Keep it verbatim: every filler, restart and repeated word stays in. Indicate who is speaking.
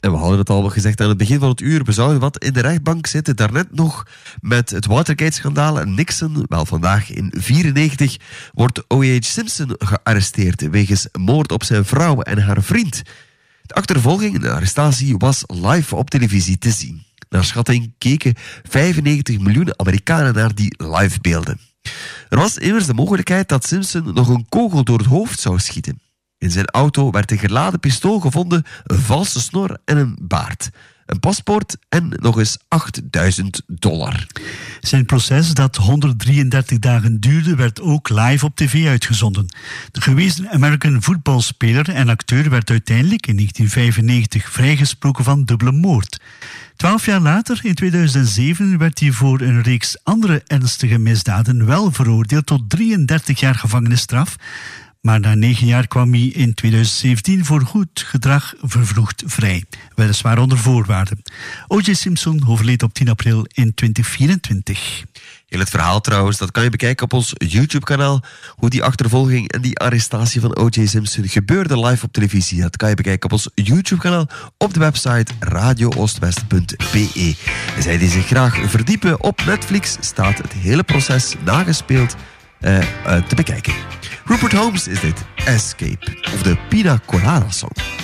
Speaker 1: En we hadden het al gezegd aan het begin van het uur. We zouden wat in de rechtbank zitten. Daarnet nog met het Watergate-schandaal. En Nixon, wel vandaag in vierennegentig, wordt O J Simpson gearresteerd wegens moord op zijn vrouw en haar vriend. De achtervolging en de arrestatie was live op televisie te zien. Naar schatting keken vijfennegentig miljoen Amerikanen naar die livebeelden. Er was immers de mogelijkheid dat Simpson nog een kogel door het hoofd zou schieten. In zijn auto werd een geladen pistool gevonden, een valse snor en een baard. Een paspoort en nog eens achtduizend dollar.
Speaker 2: Zijn proces, dat honderddrieëndertig dagen duurde, werd ook live op tv uitgezonden. De gewezen American voetbalspeler en acteur werd uiteindelijk in negentien vijfennegentig vrijgesproken van dubbele moord. Twaalf jaar later, in tweeduizend zeven, werd hij voor een reeks andere ernstige misdaden wel veroordeeld tot drieëndertig jaar gevangenisstraf. Maar na negen jaar kwam hij in tweeduizend zeventien voor goed gedrag vervroegd vrij. Weliswaar onder voorwaarden. O J Simpson overleed op tien april in twintig vierentwintig.
Speaker 1: Heel het verhaal trouwens, dat kan je bekijken op ons YouTube-kanaal. Hoe die achtervolging en die arrestatie van O J Simpson gebeurde live op televisie. Dat kan je bekijken op ons YouTube-kanaal op de website radio oostwest punt b e. En zij die zich graag verdiepen, op Netflix staat het hele proces nagespeeld uh, uh, te bekijken. Rupert Holmes is dit, Escape, of de Pina Colada Song.